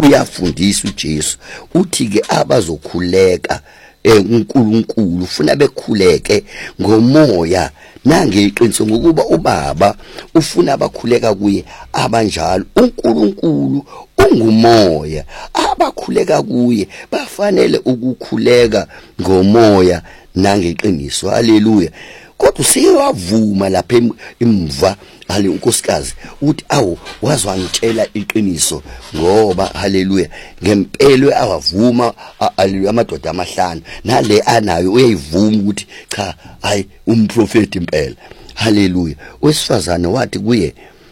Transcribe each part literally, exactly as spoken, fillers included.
uyafundisa uJesu uthi ke abazokhuleka uNkulunkulu ufuna bekhuleke ngomoya nangeqiniso ngokuba ubaba ufuna abakhuleka kuye abanjalo. uNkulunkulu ungumoya, abakhuleka kuye bafanele ukukhuleka ngomoya nangeqiniso. Haleluya. Kodwa siyawavuma lapha emva hale unkosikazi uthi awu wazwa ngitshela iqiniso ngoba haleluya ngempelo awavuma amadoda amahlanu nale anayo uyayivuma ukuthi cha hayi umprofeti impela. Haleluya. Wesifazane wathi kuye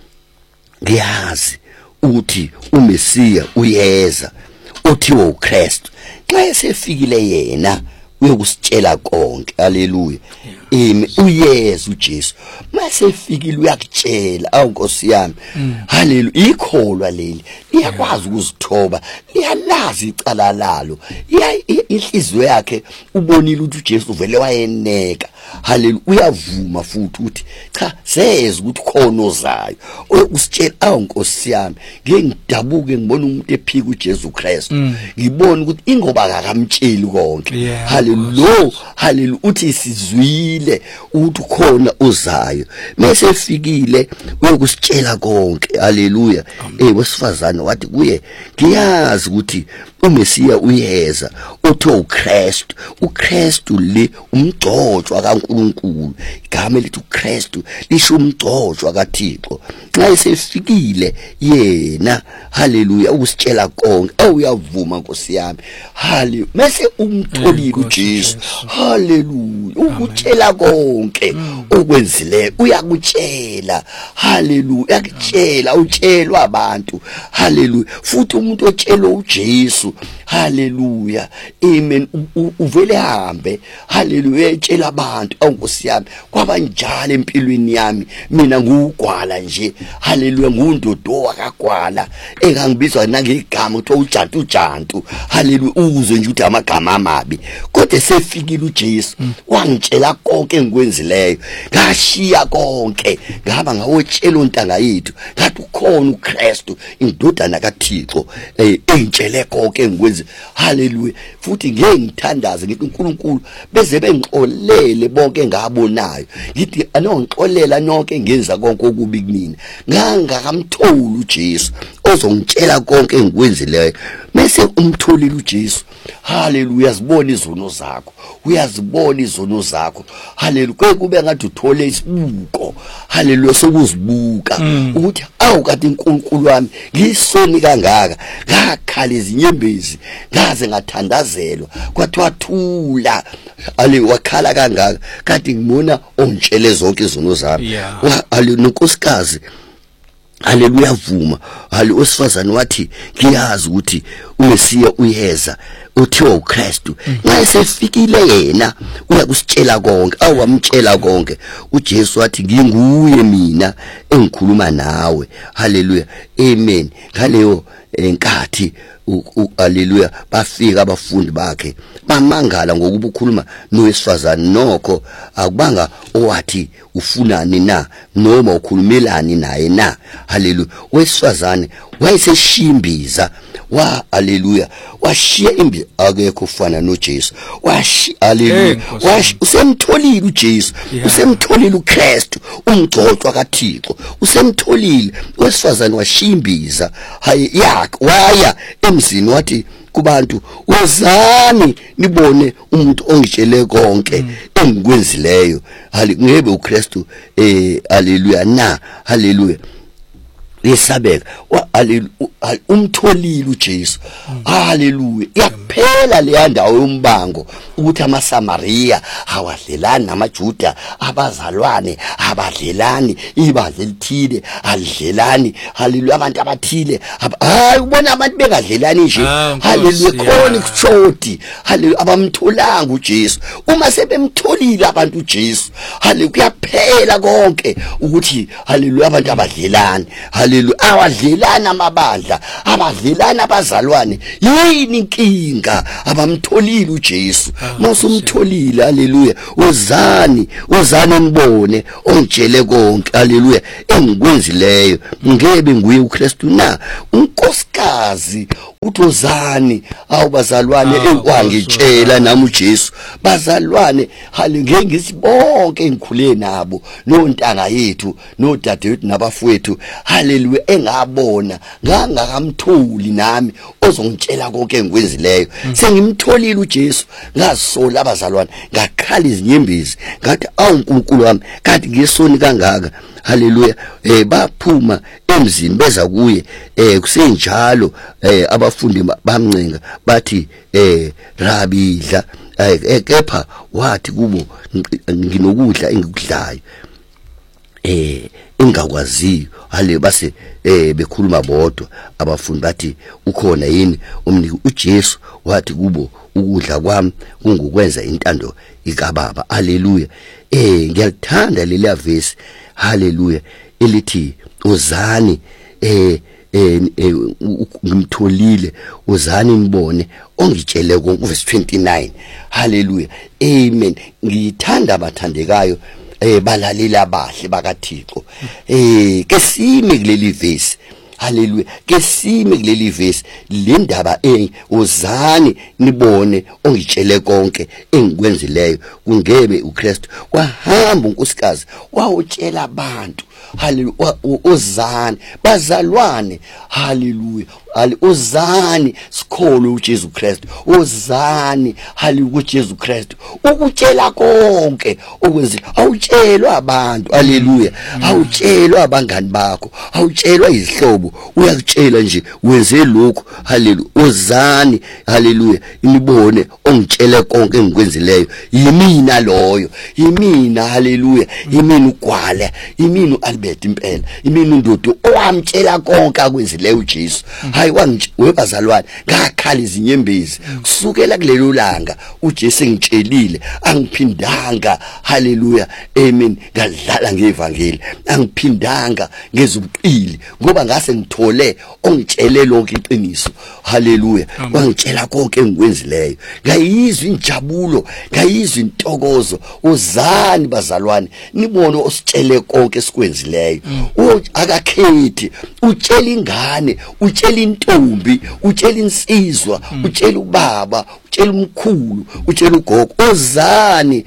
ngiyazi uthi uMesiya uyeza uthiwa uKristu, xa esefikile yena uyokusitshela konke. Haleluya. Imi uyeza uJesu mase efikile uyakutshela awu Nkosi yami. Haleluya. Ikholwa leli liyakwazi ukuzithoba, liyalazi icala lalo, inhliziyo yakhe ubonile ukuthi uJesu vele wayeneka. Haleluya. Uyavuma futhi uthi cha seze ukuthi khona ozayo usitshela awu Nkosi yami ngeke ngidabuke ngibona umuntu ephika uJesu Kristu, ngibona ukuthi ingoba akakamtsheli konke. Haleluya. Haleluya. Uthi sizwile ukuthi khona ozayo mase efikile uyokusitshela konke. Haleluya. Eh wesifazane wathi kuye ngiyazi ukuthi uMesiya uyeza uthiwa uKristu. uKristu le umgcotshwa kaNkulunkulu, igama lithi uKristu lisho umgcotshwa kaThixo. Xa esefikile yena haleluya ukusitshela konke awuyavuma Nkosi yami. Haleluya. Mase umtholile uJesu haleluya ukutshela konke okwenzile uyakutshela. Haleluya. Uyakutshela utshelwa abantu. Haleluya. Futhi umuntu otshelwa uJesu haleluya amen uvele hambe haleluya etshela abantu awu Nkosi yami kwabanjalo empilweni yami mina ngugwala nje. Haleluya. Ngundodo wakagwala engangibizwa nangegama uthiwa ujantu ujantu. Haleluya. Uzwe nje ukuthi amagama amabi kodwa sefikile uJesu wangitshela konke engikwenzileyo, ngashiya konke ngaba ngawotshela ontanga yethu ngathi ukhona uKristu indodana kaThixo engitshele konke engikwenza. Haleluya. Futhi ngeke ngithandaze ngithi uNkulunkulu beze bengixolele bonke engabonayo, ngithi anongixolela nonke engenza konke okubi kumina ngangakamtholi uJesu ozongitshela konke engikwenzileyo. Mase umtholile uJesu haleluya uzibona izono zakho, uyazibona izono zakho. Haleluya. Kuye kube ngathi uthole isibuko haleluya sokuzibuka ukuthi awu kade uNkulunkulu wami ngisoni kangaka ngakhala izinyembezi ngaze ngathandazelwa kwathiwa thula. Haleluya. Wakhala kangaka kade ngibona ongitshele zonke izono zami. Haleluya. Nkosikazi haleluya vuma. Haleluya. Wesifazane wathi ngiyazi ukuthi uMesiya uyeza uthiwa uKristu. Nxa esefikile yena uyakusitshela konke awamtshela konke. uJesu wathi nginguye mina engikhuluma nawe. Haleluya. Amen. Ngaleyo enkathi haleluya bafika abafundi bakhe bamangala ngokuba ukhuluma nowesifazane nokho akubanga owathi ufunani na noma ukhulumelani naye na. Haleluya. Wesifazane wayeseshimbiza wa haleluya washiya imbi akekho ufana noJesu washi haleluya washi usemtholile uJesu usemtholile uKristu umgcotshwa kaThixo usemtholile. Wesifazane washimbiza hayi yakhe waya emzini wathi kubantu wozani nibone umuntu ongitshele konke engikwenzileyo. Haleluya. Ngebe uKristu eh haleluya na. Haleluya. Yesabeka haleluya umtholile uJesu. Haleluya. Yaphela le ndawo yombango ukuthi amaSamaria awadlelani namaJuda, abazalwane abadlelani, ibandla elithile alidlelani. Haleluya. Abantu abathile hayi ubona abantu bengadlelani nje. Haleluya. Khona ikushoti. Haleluya. Abamtholanga uJesu. Uma sebemtholile abantu uJesu haleluya kuyaphela konke ukuthi haleluya abantu abadlelani. Haleluya. Awadlelana amabandla abadlelana abazalwane yini inkinga abamtholile uJesu. Masumtholile haleluya wozani wozani nibone ongitshele konke haleluya engikwenzileyo ngebe nguye uKristu na. Unkosikazi uthozani awubazalwane enkwangitshela nami uJesu bazalwane hali ngeke ngisibonke engikhule nabo nontanga yethu nodadewethu nabafowethu haleluya engabona ngangakamthuli nami ozongitshela konke engikwenzileyo sengimtholile uJesu ngasola abazalwane ngakhala izinyembezi ngathi awu uNkulunkulu wami kanti ngesoni kangaka haleluya eh baphuma emzini beza kuye eh kusenjalo eh abafundi bamncenga bathi eh rabidla eh kepha wathi kubo nginokudla engikudlayo eh ingakwaziyo hale base eh bekhuluma bodwa abafundi bathi ukhona yini umniki uJesu wathi kubo ukudla kwami kungukwenza intando ikaBaba haleluya eh ngiyalithanda leli verse haleluya elithi uzani eh eh ngimtholile uzani nibone ongitshele konke verse twenty-nine haleluya amen ngithanda abathandekayo eh balalela abahle bakaThixo eh ke sime kuleli verse haleluya ke sime kuleli verse le ndaba eh uzani nibone ongitshele konke engikwenzileyo kungebe uKristu wahamba unkosikazi wawutshela abantu haleluya uzani bazalwane haleluya ali uzani sikholo uJesu Kristu uzani haleluya uJesu Kristu ukutshela konke okwenziwa awutshelwa abantu haleluya awutshelwa abangani bakho awutshelwa izihlobo uyakutshela nje wenze lokho haleluya uzani haleluya inibone ongitshele konke engikwenzileyo yimina loyo yimina haleluya yimina uGwala yimina uAlbert impela yimina undodo owamtshela konke akwenzileyo uJesu hayi webazalwane ngakhala izinyembezi kusukela kulelo langa uJesu ngitshelile angiphindanga haleluya amen ngadlala ngevangeli angiphindanga ngezubuqili ngoba ngase ngithole ongitshele lonke iqiniso haleluya wangitshela konke engikwenzileyo ngayizwa injabulo ngayizwa intokozo uzani bazalwane nibone ositshele konke esikwenzileyo akakhethi utshela ingane utshela intombi utshela insizwa utshela ubaba utshela umkhulu utshela ugogo ozani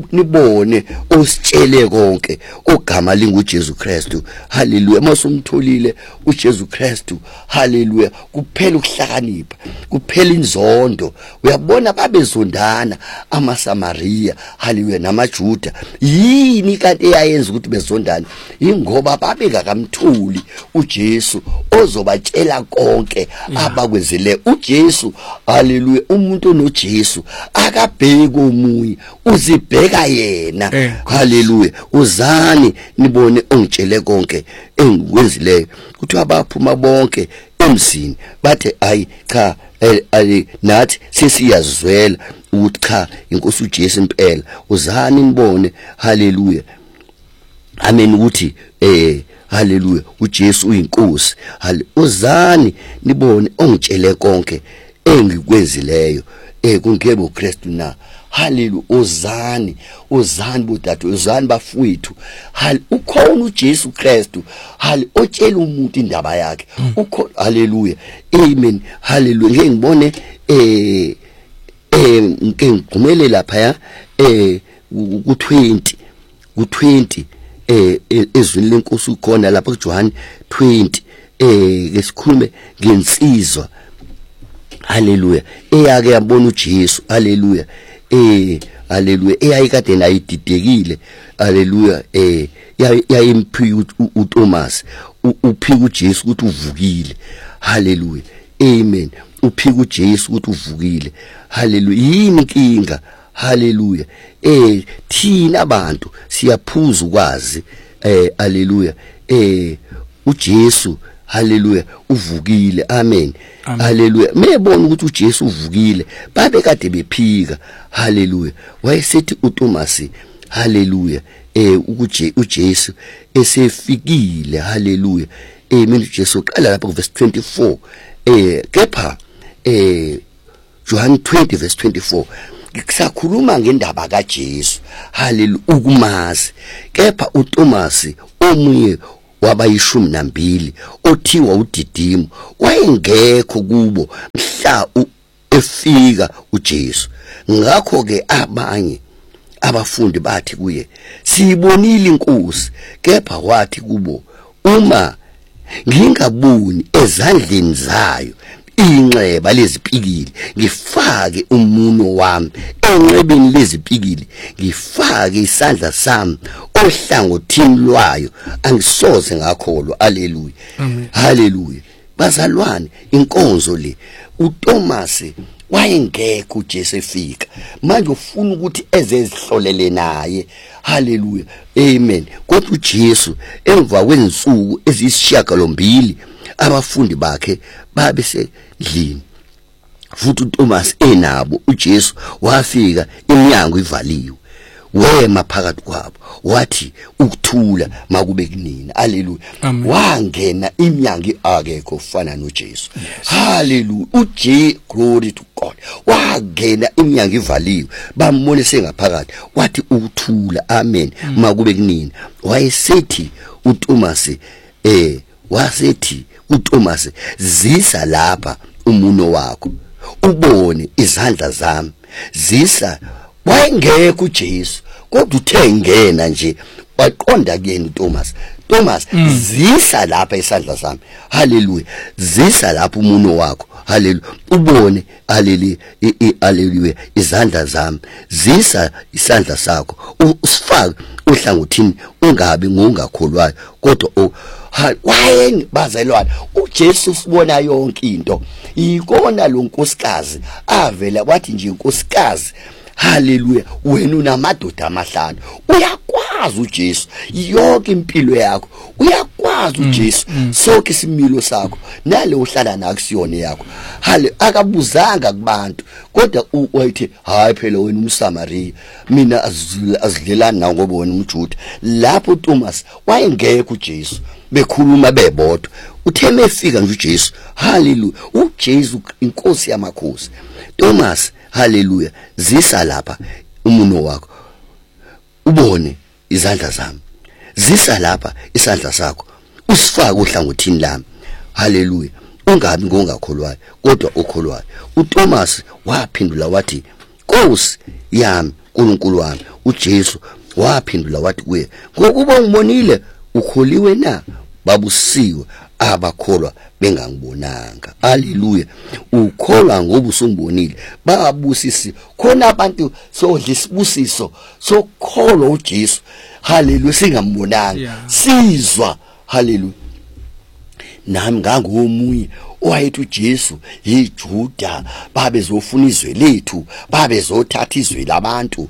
nibone ositshele konke ogama linguJesu Kristu haleluya masumtholile uJesu Kristu haleluya kuphela ukuhlakanipha kuphela inzondo uyabona babezondana amaSamaria haleluya namaJuda yini kanti eyayenza ukuthi bezondane ingoba babekakamthuli uJesu ozobatshela konke abakwenzele uJesu haleluya umuntu onoJesu akabheki omunye uzibheka yena haleluya uzani nibone ongitshele konke engikwenzileyo kuthi abaphuma bonke emzini bathe ayi cha ali nathi sesiyazwela ukuthi cha inkosi uJesu impela uzani nibone haleluya amen ukuthi eh haleluya uJesu uyinkosi hale uzani nibone ongitshele konke engikwenzileyo eh kungebe uKristu na haleluya uzani uzani bodade uzani bafowethu hal ukhona uJesu Kristu hal otshela umuntu indaba yakhe ukho haleluya amen haleluya ngeke ngibone eh eh ngeke ngigumele lapha ya eh ku twenty ku twenty eh ezwini lenkosi ukhona lapha kuJohn twenty eh ngesikhulume ngensizwa haleluya eyake yabona uJesu haleluya eh haleluya eyayikade nayididekile haleluya eh yayimphi uThomas uphika uJesu ukuthi uvukile haleluya amen uphika uJesu ukuthi uvukile haleluya yini inkinga haleluya eh thina abantu siyaphuza ukwazi eh haleluya eh uJesu haleluya uvukile amen haleluya mebona ukuthi uJesu uvukile babe kade bephika haleluya wayesethi uThomas haleluya eh ukuthi uJesu esefikile haleluya amen uJesu qala lapha ku verse twenty-four eh kepha eh John twenty verse twenty-four kusakhuluma ngendaba kaJesu haleluya ukumazi kepha uThomas omunye wabayishumi nambili othiwa uDidimu wayengekho kubo mhla efika uJesu. Ngakho ke abanye abafundi bathi kuye, siyibonile inkosi. Kepha wathi kubo, uma ngingaboni ezandleni zayo inxeba lezipikili, ngifake umuno wami enxebeni lezipikili, ngifake isandla sami ohlangothini lwayo, angisoze ngakholwa. Haleluya, haleluya. Bazalwane, inkonzo le uThomas wayengekho uJesu efika, manje ufuna ukuthi ezezihlolele naye. Haleluya, amen. Kodwa uJesu emva kwensuku eziyisishiyagalombili abafundi bakhe babe sedlini, futhi uThomas enabo. uJesu wafika, iminyango ivaliwe, wema phakathi kwabo, wathi ukuthula makube kunina. Haleluya. Wangena, iminyango akekho ufana noJesu. Haleluya. uJ glory to God. Wangena, iminyango ivaliwe, bambone sengaphakathi, wathi ukuthula, amen, makube kunina. Wayesethi uThomas eh wasethi uThomas, zisa lapha umuno wakho, ubone izandla zami. Zisa. Wayengekho uJesu, kodwa uthe ngena nje waqonda kuyena uThomas. Thomas, mm. zisa lapha isandla sami. Haleluya. Zisa lapha umuno wakho. Haleluya. Ubone, haleluya, haleluya, izandla zami. Zisa isandla sakho, usifake uhlangothini, ungabi ngongakholwayo kodwa wayeng. Bazalwane, uJesu sibona yonke into. Ikona lo nkosikazi avela wathi nje inkosikazi. Haleluya. Wena unamadoda amahlanu, uyakwazi uJesu yonke impilo yakho, uyakwazi uJesu sonke isimilo sakho, nale uhlala nakusiyona yakho. Hale akabuzanga kubantu, kodwa wathi hayi phela wena umSamaria, mina azidlelani nawo ngoba wena umJuda. Lapho uThomas wayengekho uJesu, bekhuluma bebodwa. Uthe mefika nje uJesu, haleluya, uJesu inkosi yamakhosi. Thomas, haleluya, zisa lapha umuno wakho, ubone izandla zami. Zisa lapha isandla sakho, usifake uhlangothini lami. Haleluya. Ungabi ngongakholwayo kodwa okholwayo. uThomas waphendula wathi, Nkosi yami, uNkulunkulu wami. uJesu waphendula wathi kuye, ngokuba ungibonile ukholiwe na? Babusiwe abakholwa bengangibonanga. Haleluya. Ukholwa ngoba usungibonile, babusisi. Khona abantu sodla isibusiso sokholwa uJesu, haleluya, singambonanga, yeah. Sizwa, haleluya. Nami ngangomunye owayethi uJesu yiJuda, babezofuna izwe lethu, babezothatha izwe labantu.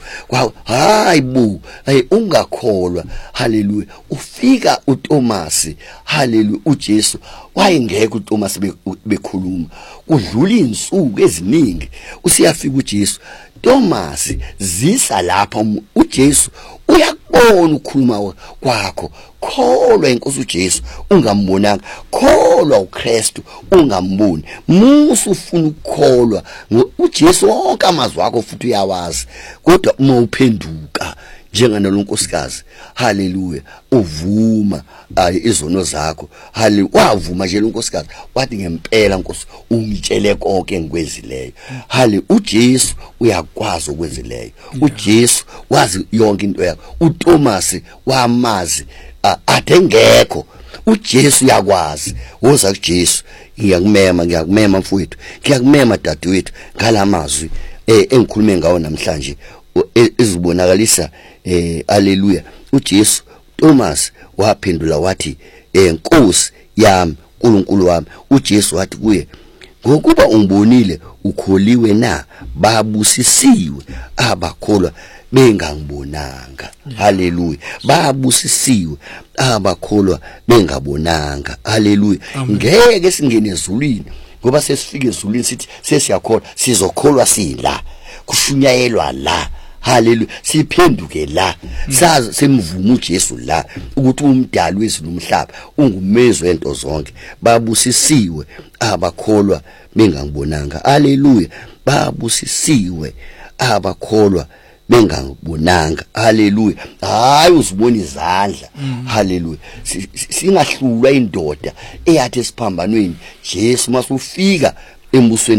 Hayibo, hey, ungakholwa. Haleluya. Ufika uThomas, haleluya, uJesu wayengekho uThomas bekhuluma. Kudlula insuku eziningi usiyafika uJesu. Thomas, zisa lapha uJesu uyakubona ukukhuluma kwakho. Kholwa inkosi uJesu ungambonanga, kholwa uKristu ungamboni. Musu ufuna ukukholwa uJesu wonke amazwi akho futhi uyawazi, kodwa uma uphenduka njengana lo nkosikazi, haleluya, uvuma izono zakho, haleluya, wavuma nje lo nkosikazi wathi ngempela Nkosi ungitshele konke engikwenzileyo. Haleluya. uJesu uyakwazi ukwenzileyo, uJesu wazi yonke into yakho. uThomas wamazi athe ngekho, uJesu uyakwazi. Woza kuJesu, ngiyakumema, ngiyakumema mfowethu, ngiyakumema dadewethu ngalamazwi eh engikhulume ngawo namhlanje ezibonakalisa eh haleluya. uJesu, Thomas waphendula wathi, eh Nkosi yami, uNkulunkulu wami. uJesu wathi kuye, ngokuba ungibonile ukholiwe na? Babusisiwe abakholwa bengangibonanga. Haleluya. Babusisiwe abakholwa bengabonanga. Haleluya. Ngeke singene ezulwini ngoba sesifike ezulwini sithi sesiyakholwa, sizokholwa sila, kushunyayelwa la. Haleluya. Siphenduke la, sazi semvumo uJesu la ukuthi umdali wezulu nomhlaba, ungumezi wento zonke. Babusisiwe abakholwa bengangibonanga. Haleluya. Babusisiwe abakholwa bengabonanga. Haleluya. Hayi uzibona izandla. Haleluya. Singahlulwa indoda eyathi esiphambanweni Jesu masufika embusweni